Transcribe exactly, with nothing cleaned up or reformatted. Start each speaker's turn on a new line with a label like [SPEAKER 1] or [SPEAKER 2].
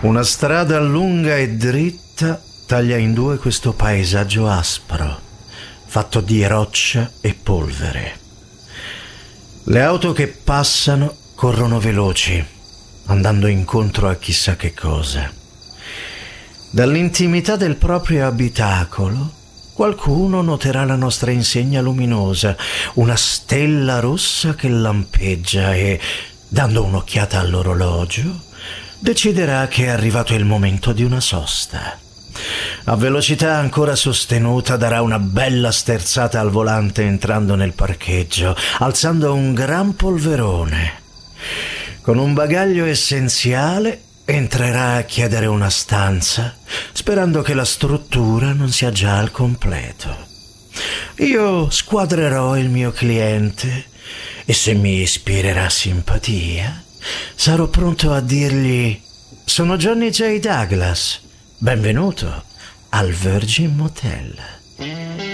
[SPEAKER 1] Una strada lunga e dritta taglia in due questo paesaggio aspro, fatto di roccia e polvere. Le auto che passano corrono veloci, andando incontro a chissà che cosa. Dall'intimità del proprio abitacolo, qualcuno noterà la nostra insegna luminosa, una stella rossa che lampeggia e, dando un'occhiata all'orologio, deciderà che è arrivato il momento di una sosta. A velocità ancora sostenuta darà una bella sterzata al volante entrando nel parcheggio, alzando un gran polverone. Con un bagaglio essenziale entrerà a chiedere una stanza, sperando che la struttura non sia già al completo. Io squadrerò il mio cliente e se mi ispirerà simpatia sarò pronto a dirgli: sono Johnny J. Douglas, benvenuto al Virgin Motel.